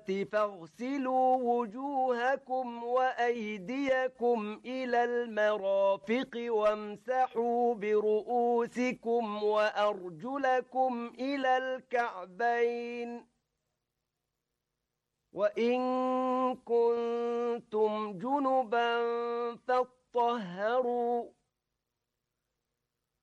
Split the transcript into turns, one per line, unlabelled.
فاغسلوا وجوهكم وأيديكم إلى المرافق وامسحوا برؤوسكم وأرجلكم إلى الكعبين وإن كنتم جنبا فاطهروا